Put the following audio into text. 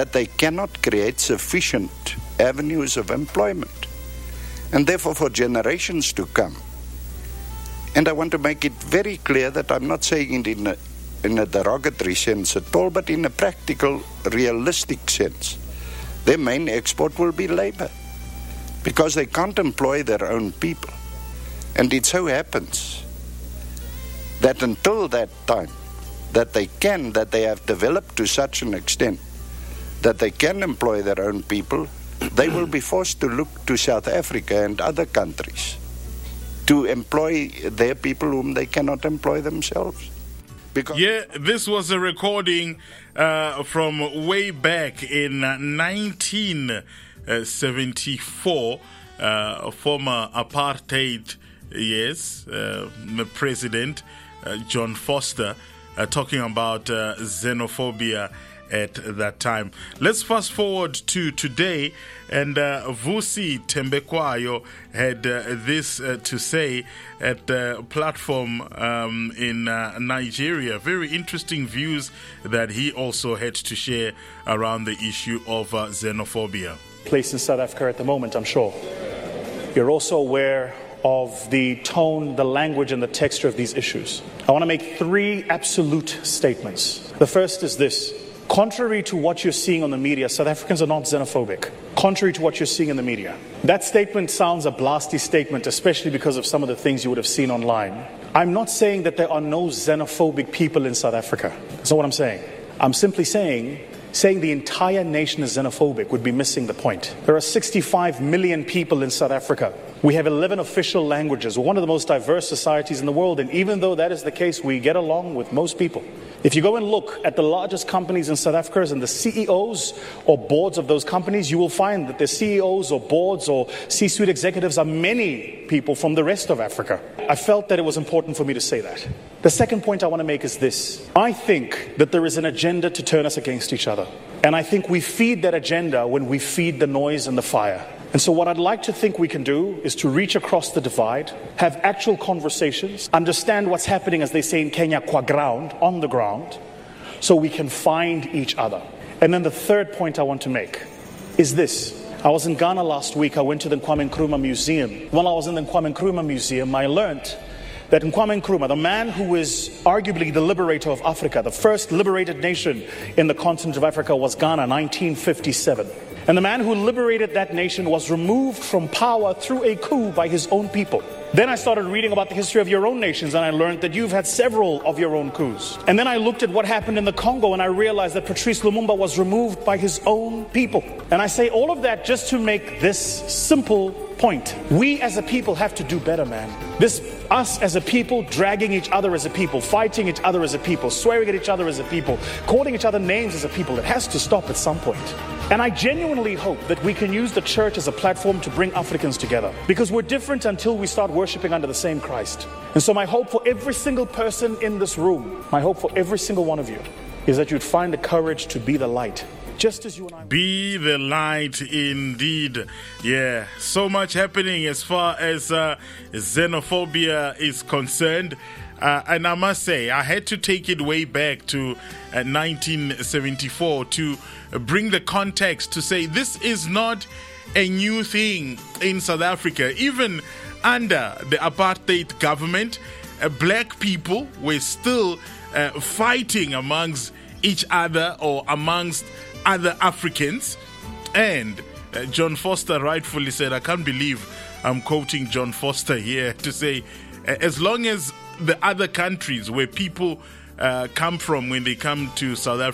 that they cannot create sufficient avenues of employment, and therefore for generations to come. And I want to make it very clear that I'm not saying it in a derogatory sense at all, but in a practical, realistic sense. Their main export will be labor, because they can't employ their own people. And it so happens that until that time, that they have developed to such an extent that they can employ their own people, they will be forced to look to South Africa and other countries to employ their people whom they cannot employ themselves. This was a recording from way back in 1974. Former apartheid, the president, John Vorster, talking about xenophobia at that time. Let's fast forward to today, and Vusi Thembekwayo had this to say at the platform in Nigeria. Very interesting views that he also had to share around the issue of xenophobia. Place in South Africa at the moment, I'm sure. You're also aware of the tone, the language, and the texture of these issues. I want to make three absolute statements. The first is this. Contrary to what you're seeing on the media, South Africans are not xenophobic. Contrary to what you're seeing in the media. That statement sounds a blasty statement, especially because of some of the things you would have seen online. I'm not saying that there are no xenophobic people in South Africa. That's not what I'm saying. I'm simply saying the entire nation is xenophobic would be missing the point. There are 65 million people in South Africa. We have 11 official languages. We're one of the most diverse societies in the world, and even though that is the case, we get along with most people. If you go and look at the largest companies in South Africa and the CEOs or boards of those companies, you will find that the CEOs or boards or C-suite executives are many people from the rest of Africa. I felt that it was important for me to say that. The second point I want to make is this. I think that there is an agenda to turn us against each other. And I think we feed that agenda when we feed the noise and the fire. And so what I'd like to think we can do is to reach across the divide, have actual conversations, understand what's happening, as they say in Kenya, on the ground, so we can find each other. And then the third point I want to make is this. I was in Ghana last week. I went to the Kwame Nkrumah Museum. While I was in the Kwame Nkrumah Museum, I learned that Kwame Nkrumah, the man who is arguably the liberator of Africa, the first liberated nation in the continent of Africa was Ghana, 1957. And the man who liberated that nation was removed from power through a coup by his own people. Then I started reading about the history of your own nations, and I learned that you've had several of your own coups. And then I looked at what happened in the Congo, and I realized that Patrice Lumumba was removed by his own people. And I say all of that just to make this simple point. We as a people have to do better, man. Us as a people, dragging each other as a people, fighting each other as a people, swearing at each other as a people, calling each other names as a people, it has to stop at some point. And I genuinely hope that we can use the church as a platform to bring Africans together, because we're different until we start worshiping under the same Christ. And so my hope for every single person in this room, my hope for every single one of you, is that you'd find the courage to be the light. Just as you and I be the light indeed. Yeah, so much happening as far as xenophobia is concerned. And I must say, I had to take it way back to 1974 to bring the context to say this is not a new thing in South Africa. Even under the apartheid government, black people were still fighting amongst each other or amongst other Africans. And John Vorster rightfully said, I can't believe I'm quoting John Vorster here, to say as long as the other countries where people come from when they come to South Africa